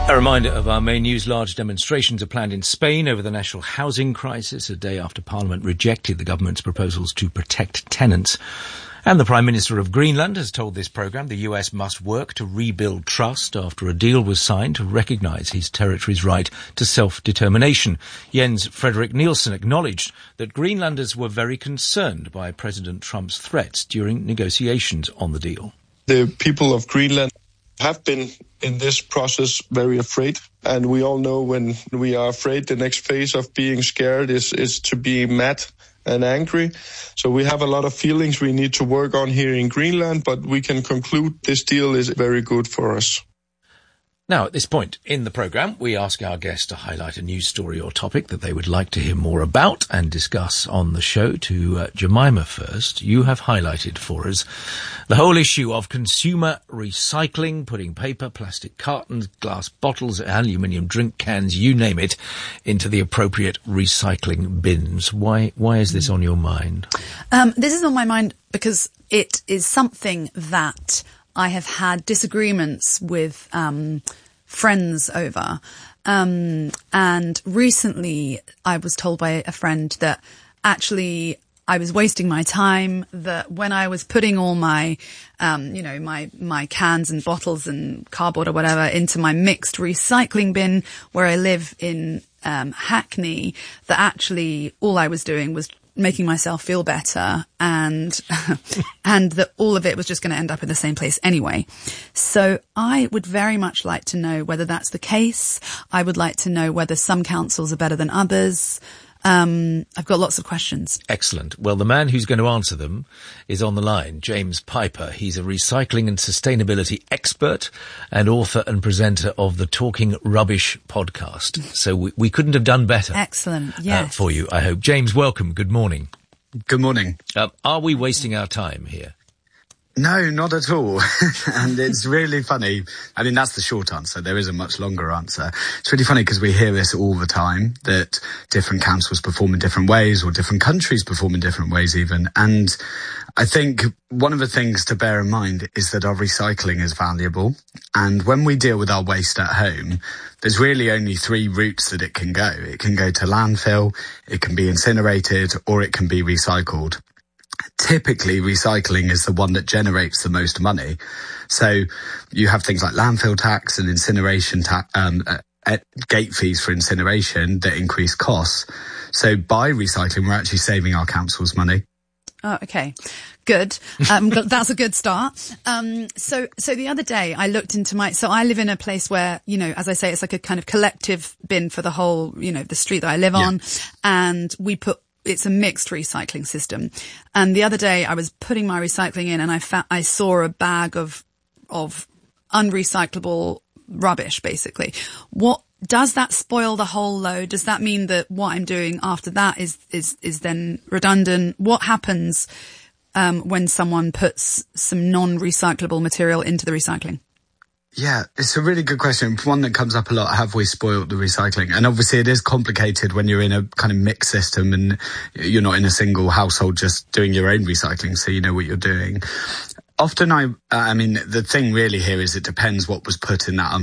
A reminder of our main news. Large demonstrations are planned in Spain over the national housing crisis, a day after Parliament rejected the government's proposals to protect tenants. And the Prime Minister of Greenland has told this programme the US must work to rebuild trust after a deal was signed to recognise his territory's right to self-determination. Jens Frederik Nielsen acknowledged that Greenlanders were very concerned by President Trump's threats during negotiations on the deal. The people of Greenland have been in this process very afraid. And we all know when we are afraid, the next phase of being scared is to be mad and angry. So we have a lot of feelings we need to work on here in Greenland, but we can conclude this deal is very good for us. Now, at this point in the programme, we ask our guests to highlight a news story or topic that they would like to hear more about and discuss on the show. To Jemima first, you have highlighted for us the whole issue of consumer recycling, putting paper, plastic cartons, glass bottles, aluminium drink cans, you name it, into the appropriate recycling bins. Why is this on your mind? This is on my mind because it is something that I have had disagreements with friends over. And recently I was told by a friend that actually I was wasting my time, that when I was putting all my, my cans and bottles and cardboard or whatever into my mixed recycling bin where I live in Hackney, that actually all I was doing was making myself feel better and and that all of it was just going to end up in the same place anyway. So I would very much like to know whether that's the case. I would like to know whether some councils are better than others. I've got lots of questions. Excellent. Well, the man who's going to answer them is on the line, James Piper. He's a recycling and sustainability expert and author and presenter of the Talking Rubbish podcast. So we couldn't have done better. Excellent. Yes. For you, I hope. James, welcome. Good morning. Good morning. Are we wasting our time here? No, not at all. And it's really funny. I mean, that's the short answer. There is a much longer answer. It's really funny because we hear this all the time, that different councils perform in different ways or different countries perform in different ways even. And I think one of the things to bear in mind is that our recycling is valuable. And when we deal with our waste at home, there's really only three routes that it can go. It can go to landfill, it can be incinerated, or it can be recycled. Typically, recycling is the one that generates the most money. So you have things like landfill tax and incineration gate fees for incineration that increase costs. So by recycling, we're actually saving our councils money. Oh, okay. Good. That's a good start. So the other day I looked into so I live in a place where, as I say, it's like a kind of collective bin for the whole, the street that I live on. And it's a mixed recycling system. And the other day I was putting my recycling in and I saw a bag of unrecyclable rubbish, basically. What does that spoil the whole load? Does that mean that what I'm doing after that is then redundant? What happens, when someone puts some non-recyclable material into the recycling? Yeah, it's a really good question. One that comes up a lot. Have we spoiled the recycling? And obviously it is complicated when you're in a kind of mixed system and you're not in a single household just doing your own recycling, so you know what you're doing. Often I mean, the thing really here is it depends what was put in that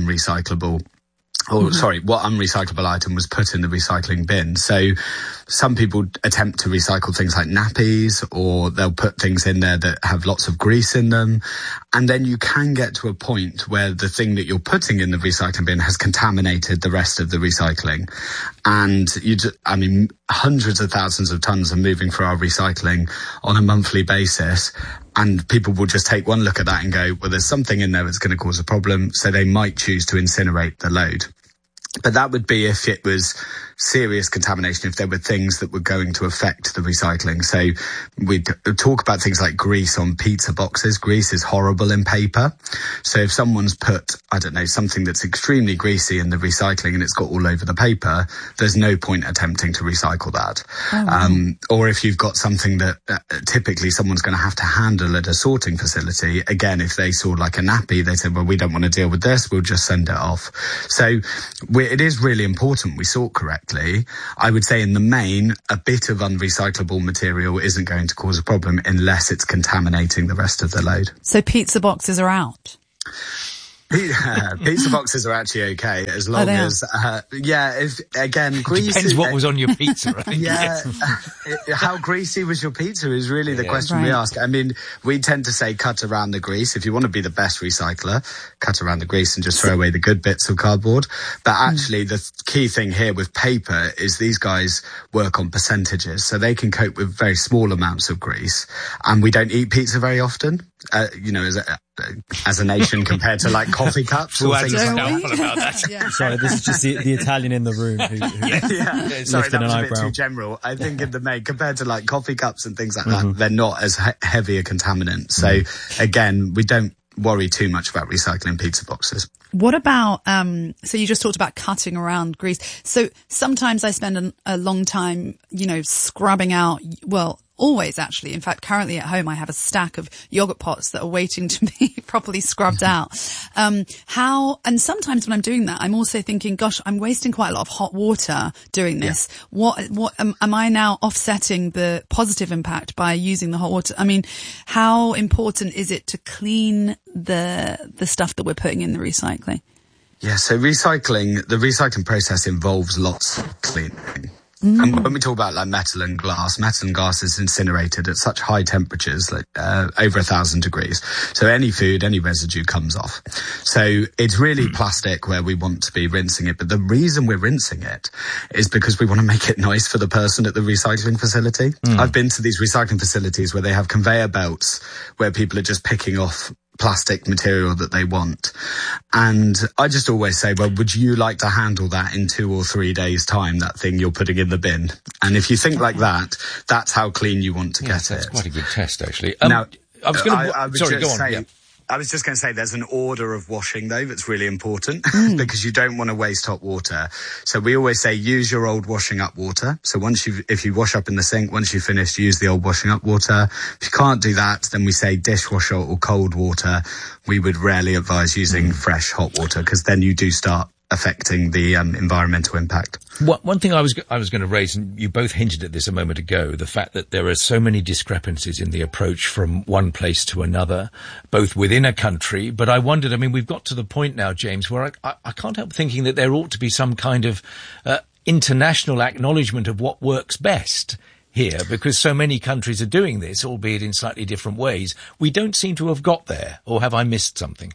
what unrecyclable item was put in the recycling bin. So some people attempt to recycle things like nappies, or they'll put things in there that have lots of grease in them. And then you can get to a point where the thing that you're putting in the recycling bin has contaminated the rest of the recycling. And hundreds of thousands of tons are moving through our recycling on a monthly basis. And people will just take one look at that and go, well, there's something in there that's going to cause a problem. So they might choose to incinerate the load. But that would be if it was serious contamination, if there were things that were going to affect the recycling. So we talk about things like grease on pizza boxes. Grease is horrible in paper. So if someone's put, something that's extremely greasy in the recycling and it's got all over the paper, there's no point attempting to recycle that. Oh, wow. Or if you've got something that typically someone's going to have to handle at a sorting facility, again, if they saw like a nappy, they said, well, we don't want to deal with this, we'll just send it off. So it is really important we sort correctly. I would say in the main, a bit of unrecyclable material isn't going to cause a problem unless it's contaminating the rest of the load. So pizza boxes are out? Pizza boxes are actually okay as long as, grease. Depends what was on your pizza, right? Yeah. How greasy was your pizza is really the question we ask. I mean, we tend to say cut around the grease. If you want to be the best recycler, cut around the grease and just throw away the good bits of cardboard. But actually, the key thing here with paper is these guys work on percentages, so they can cope with very small amounts of grease. And we don't eat pizza very often, as a nation compared to like coffee cups or things like that. About that. Sorry, this is just the Italian in the room who Sorry, that was a bit eyebrow. too general. I think in the main, compared to like coffee cups and things like that, they're not as heavy a contaminant. So again, we don't worry too much about recycling pizza boxes. What about, so you just talked about cutting around grease. So sometimes I spend a long time, scrubbing out, always actually. In fact, currently at home I have a stack of yogurt pots that are waiting to be properly scrubbed out. And sometimes when I'm doing that, I'm also thinking, gosh, I'm wasting quite a lot of hot water doing this. Yeah. What am I now offsetting the positive impact by using the hot water? I mean, how important is it to clean the stuff that we're putting in the recycling? Yeah, so the recycling process involves lots of cleaning. And when we talk about like metal and glass is incinerated at such high temperatures, like over 1,000 degrees. So any food, any residue comes off. So it's really plastic where we want to be rinsing it. But the reason we're rinsing it is because we want to make it nice for the person at the recycling facility. I've been to these recycling facilities where they have conveyor belts where people are just picking off plastic material that they want. And I just always say, well, would you like to handle that in 2 or 3 days' time, that thing you're putting in the bin? And if you think like that, that's how clean you want to get it. That's quite a good test, actually. Now, I was going to... Sorry, go on. I was just going to say there's an order of washing, though, that's really important because you don't want to waste hot water. So we always say use your old washing up water. So if you wash up in the sink, once you've finished, use the old washing up water. If you can't do that, then we say dishwasher or cold water. We would rarely advise using fresh hot water because then you do start affecting the environmental impact. One thing I was going to raise, and you both hinted at this a moment ago, the fact that there are so many discrepancies in the approach from one place to another, both within a country. But I wondered, I mean, we've got to the point now, James, where I can't help thinking that there ought to be some kind of international acknowledgement of what works best here, because so many countries are doing this, albeit in slightly different ways. We don't seem to have got there, or have I missed something?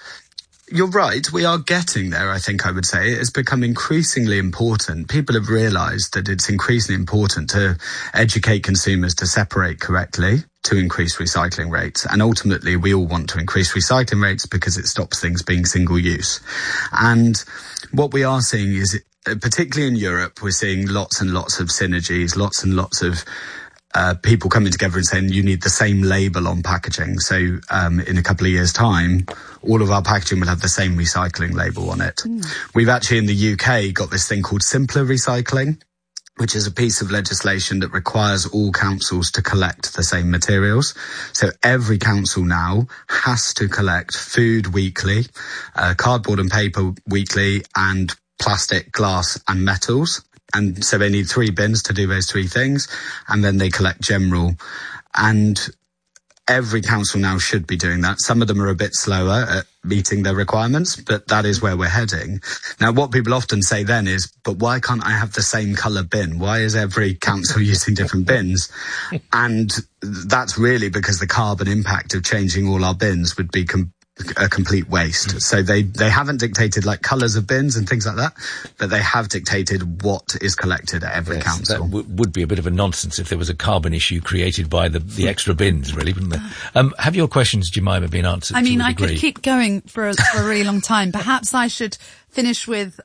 You're right. We are getting there, I think I would say. It's become increasingly important. People have realised that it's increasingly important to educate consumers to separate correctly, to increase recycling rates. And ultimately, we all want to increase recycling rates because it stops things being single use. And what we are seeing is, particularly in Europe, we're seeing lots and lots of synergies, lots and lots of people coming together and saying you need the same label on packaging. So in a couple of years' time, all of our packaging will have the same recycling label on it. We've actually in the UK got this thing called Simpler Recycling, which is a piece of legislation that requires all councils to collect the same materials. So every council now has to collect food weekly, cardboard and paper weekly, and plastic, glass and metals. And so they need 3 bins to do those 3 things, and then they collect general. And every council now should be doing that. Some of them are a bit slower at meeting their requirements, but that is where we're heading. Now, what people often say then is, but why can't I have the same colour bin? Why is every council using different bins? And that's really because the carbon impact of changing all our bins would be a complete waste. So they haven't dictated like colours of bins and things like that, but they have dictated what is collected at every council. That would be a bit of a nonsense if there was a carbon issue created by the extra bins, really, wouldn't there? Have your questions, Jemima, been answered? I mean, I could keep going for a really long time. Perhaps I should finish with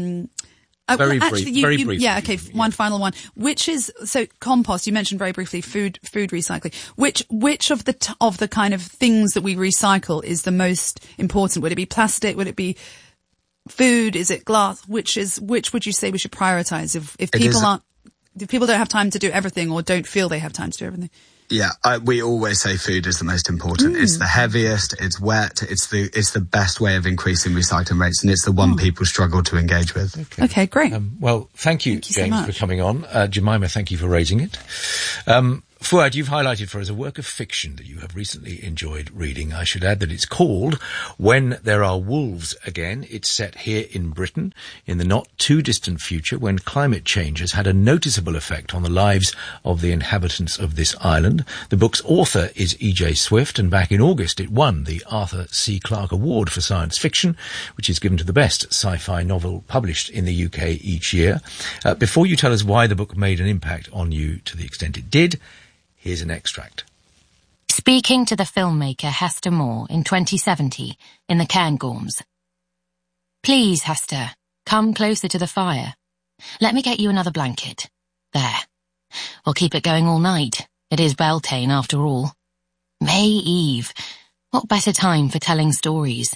very briefly. Yeah, okay, one final one. Which is, so compost, you mentioned very briefly food recycling. Which of the kind of things that we recycle is the most important? Would it be plastic? Would it be food? Is it glass? Which would you say we should prioritize if people don't have time to do everything or don't feel they have time to do everything? Yeah, we always say food is the most important. It's the heaviest, it's wet, it's the best way of increasing recycling rates, and it's the one people struggle to engage with. Okay, great. Well, thank you James, for coming on. Jemima, thank you for raising it. Fuad, you've highlighted for us a work of fiction that you have recently enjoyed reading. I should add that it's called When There Are Wolves Again. It's set here in Britain in the not too distant future when climate change has had a noticeable effect on the lives of the inhabitants of this island. The book's author is E.J. Swift, and back in August it won the Arthur C. Clarke Award for Science Fiction, which is given to the best sci-fi novel published in the UK each year. Before you tell us why the book made an impact on you to the extent it did, here's an extract. Speaking to the filmmaker Hester Moore in 2070 in the Cairngorms. Please, Hester, come closer to the fire. Let me get you another blanket. There. We'll keep it going all night. It is Beltane after all. May Eve. What better time for telling stories?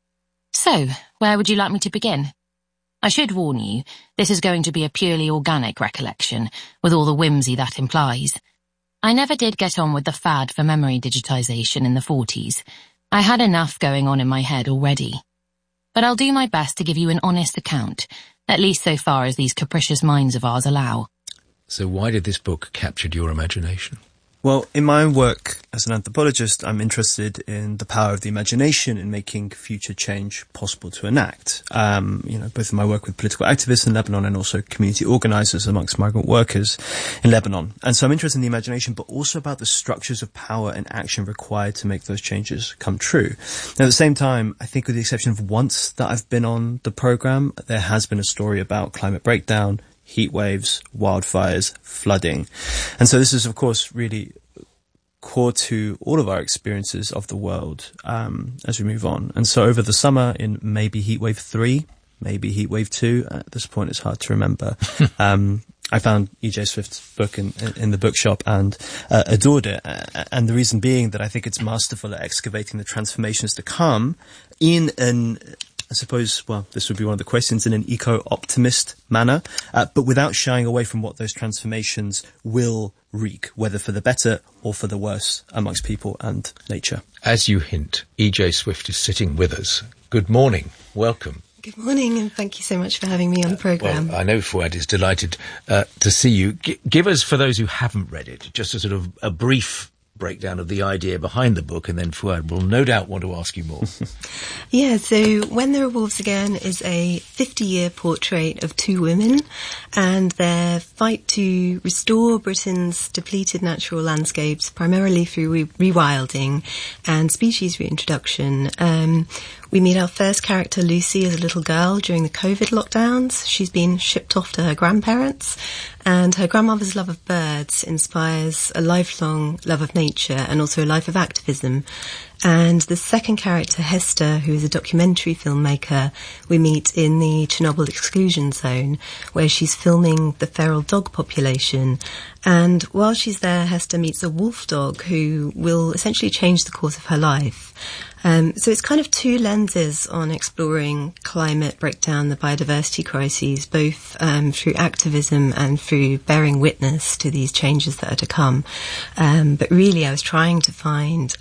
So, where would you like me to begin? I should warn you, this is going to be a purely organic recollection, with all the whimsy that implies. I never did get on with the fad for memory digitisation in the 40s. I had enough going on in my head already. But I'll do my best to give you an honest account, at least so far as these capricious minds of ours allow. So why did this book capture your imagination? Well, in my work as an anthropologist, I'm interested in the power of the imagination in making future change possible to enact. Both in my work with political activists in Lebanon and also community organisers amongst migrant workers in Lebanon. And so I'm interested in the imagination, but also about the structures of power and action required to make those changes come true. Now, at the same time, I think with the exception of once that I've been on the programme, there has been a story about climate breakdown, heat waves, wildfires, flooding. And so this is, of course, really core to all of our experiences of the world as we move on. And so over the summer, in maybe Heatwave 3, maybe Heatwave 2, at this point it's hard to remember, I found E.J. Swift's book in the bookshop and adored it. And the reason being that I think it's masterful at excavating the transformations to come in an... I suppose, well, this would be one of the questions, in an eco-optimist manner, but without shying away from what those transformations will wreak, whether for the better or for the worse amongst people and nature. As you hint, E.J. Swift is sitting with us. Good morning. Welcome. Good morning, and thank you so much for having me on the programme. Well, I know Fuad is delighted to see you. Give us, for those who haven't read it, just a sort of a brief breakdown of the idea behind the book, and then Fuad will no doubt want to ask you more. Yeah, so When There Are Wolves Again is a 50-year portrait of two women and their fight to restore Britain's depleted natural landscapes, primarily through rewilding and species reintroduction. We meet our first character, Lucy, as a little girl during the COVID lockdowns. She's been shipped off to her grandparents, and her grandmother's love of birds inspires a lifelong love of nature and also a life of activism. And the second character, Hester, who is a documentary filmmaker, we meet in the Chernobyl exclusion zone, where she's filming the feral dog population. And while she's there, Hester meets a wolf dog who will essentially change the course of her life. So it's kind of two lenses on exploring climate breakdown, the biodiversity crises, both through activism and through bearing witness to these changes that are to come. But really, I was trying to find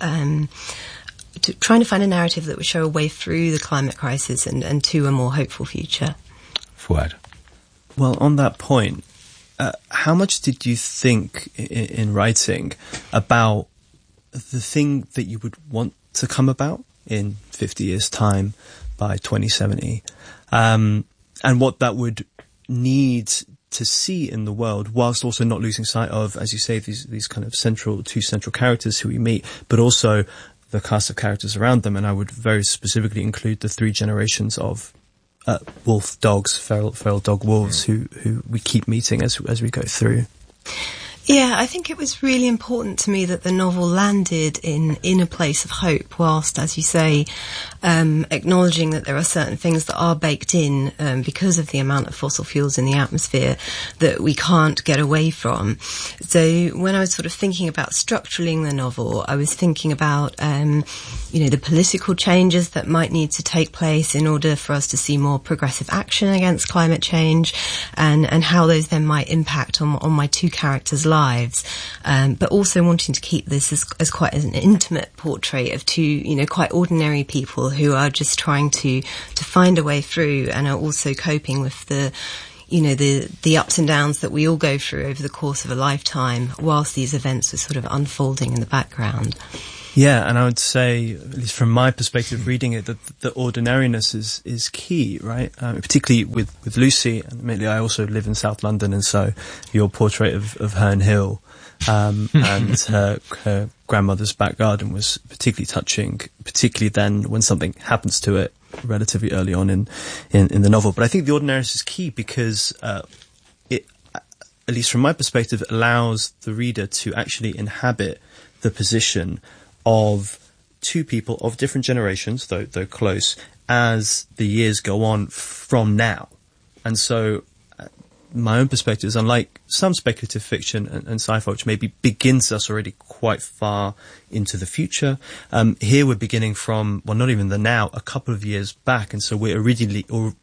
a narrative that would show a way through the climate crisis and to a more hopeful future. Fuad. Well, on that point, how much did you think in writing about the thing that you would want to come about in 50 years' time by 2070, and what that would need to see in the world, whilst also not losing sight of, as you say, these kind of two central characters who we meet, but also the cast of characters around them. And I would very specifically include the three generations of wolf dogs, feral dog wolves, who we keep meeting as we go through. Yeah, I think it was really important to me that the novel landed in a place of hope, whilst, as you say, acknowledging that there are certain things that are baked in because of the amount of fossil fuels in the atmosphere that we can't get away from. So when I was sort of thinking about structuring the novel, I was thinking about the political changes that might need to take place in order for us to see more progressive action against climate change, and how those then might impact on my two characters' lives, but also wanting to keep this as quite an intimate portrait of two, quite ordinary people who are just trying to find a way through and are also coping with the the ups and downs that we all go through over the course of a lifetime whilst these events were sort of unfolding in the background. Yeah, and I would say, at least from my perspective, reading it, that the ordinariness is key, right? Particularly with Lucy, and admittedly I also live in South London, and so your portrait of Herne Hill and her grandmother's back garden was particularly touching, particularly then when something happens to it relatively early on in the novel. But I think the ordinariness is key because it, at least from my perspective, allows the reader to actually inhabit the position of two people of different generations, though close, as the years go on from now. And so my own perspective is, unlike some speculative fiction and sci-fi, which maybe begins us already quite far into the future, here we're beginning from, well, not even the now, a couple of years back. And so we're originally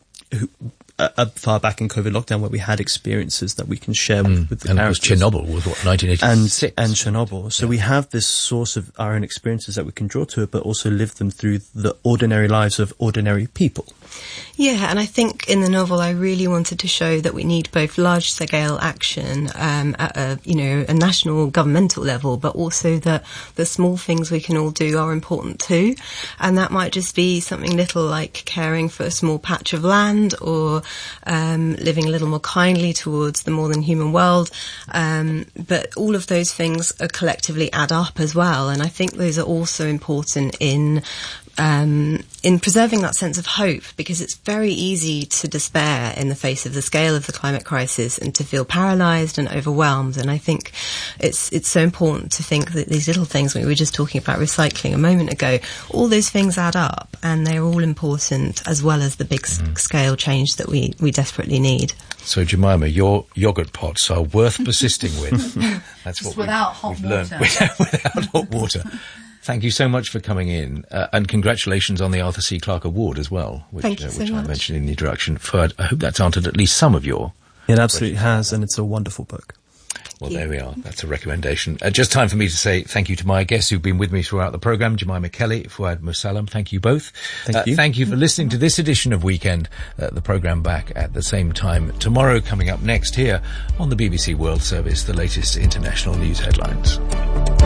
far back in COVID lockdown, where we had experiences that we can share with the and characters. And Chernobyl was what, 1986? And Chernobyl. So we have this source of our own experiences that we can draw to it, but also live them through the ordinary lives of ordinary people. Yeah, and I think in the novel I really wanted to show that we need both large-scale action at a national governmental level, but also that the small things we can all do are important too. And that might just be something little like caring for a small patch of land, or living a little more kindly towards the more than human world. But all of those things collectively add up as well. And I think those are also important in preserving that sense of hope, because it's very easy to despair in the face of the scale of the climate crisis and to feel paralysed and overwhelmed. And I think it's so important to think that these little things, we were just talking about recycling a moment ago, all those things add up, and they're all important, as well as the big scale change that we desperately need. So, Jemima, your yogurt pots are worth persisting with. That's Just what without hot we've learned. water. Without hot water. Thank you so much for coming in, and congratulations on the Arthur C. Clarke Award as well, which I mentioned in the introduction. Fuad, I hope that's answered at least some of your It absolutely has, and it's a wonderful book. Well, there we are. That's a recommendation. Just time for me to say thank you to my guests who've been with me throughout the programme. Jemima Kelly, Fuad Musallam, thank you both. Thank you. Thank you for listening to this edition of Weekend. The programme back at the same time tomorrow. Coming up next here on the BBC World Service, the latest international news headlines.